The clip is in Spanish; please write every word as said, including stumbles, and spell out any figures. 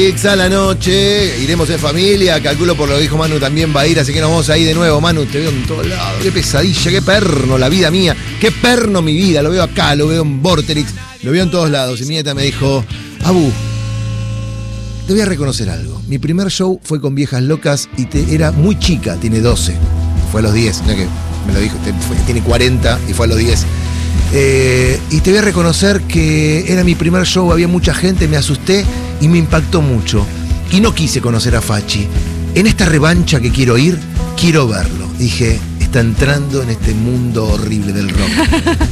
Vorterix a la noche. Iremos en familia. Calculo por lo que dijo Manu también va a ir. Así que nos vamos ahí de nuevo. Manu, te veo en todos lados. Qué pesadilla, qué perno la vida mía. Qué perno mi vida. Lo veo acá, lo veo en Vorterix. Lo veo en todos lados. Y mi nieta me dijo: Abu, te voy a reconocer algo. Mi primer show fue con Viejas Locas y te, era muy chica, tiene doce. Fue a los diez, no que me lo dijo, te, fue, tiene cuarenta y fue a los diez. Eh, y te voy a reconocer que era mi primer show, había mucha gente, me asusté y me impactó mucho. Y no quise conocer a Fachi. En esta revancha que quiero ir, quiero verlo. Dije, está entrando en este mundo horrible del rock.